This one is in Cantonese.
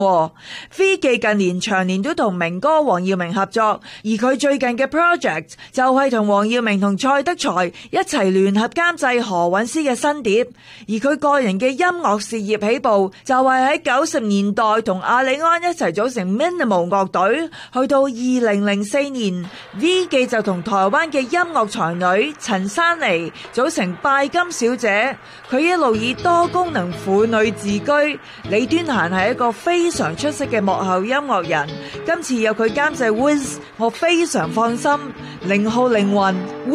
V 記近年長年都同明哥黃耀明合作，而佢最近嘅 project 就係同黃耀明同蔡德才一齊聯合監製何韻詩嘅新碟。而佢個人嘅音樂事業起步就係喺90年代同阿里安一齊組成 Minimal 樂隊，去到2004年 V 記就同台灣嘅音樂才女陳珊妮組成拜金小姐。佢一路以多功能婦女自居，李端嫻係一個非常出色嘅幕後音樂人，今次有佢監製 Wiz， 我非常放心。0號靈魂